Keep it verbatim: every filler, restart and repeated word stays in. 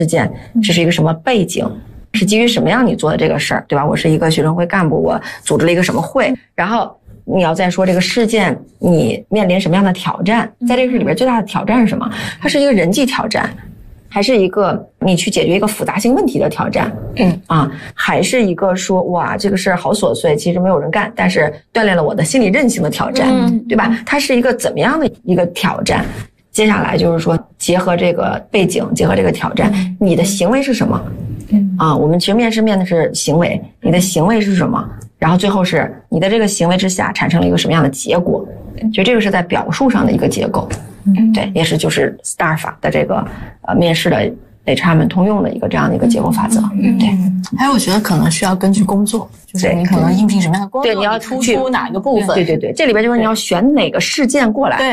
事件，这是一个什么背景，是基于什么样你做的这个事儿，对吧？我是一个学生会干部，我组织了一个什么会，然后你要再说这个事件你面临什么样的挑战，在这个里边最大的挑战是什么？它是一个人际挑战，还是一个你去解决一个复杂性问题的挑战？嗯啊，还是一个说哇这个事儿好琐碎，其实没有人干，但是锻炼了我的心理韧性的挑战，嗯、对吧？它是一个怎么样的一个挑战？接下来就是说，结合这个背景，结合这个挑战，你的行为是什么？啊，我们其实面试面的是行为，你的行为是什么？然后最后是你的这个行为之下产生了一个什么样的结果？就这个是在表述上的一个结构，对，也是就是 S T A R 法的这个呃面试的 H R 们通用的一个这样的一个结构法则，对。 还有我觉得可能需要根据工作，就是你可能应聘什么样的工作， 对，你要突出哪一个部分， 对对对，这里边就是你要选哪个事件过来。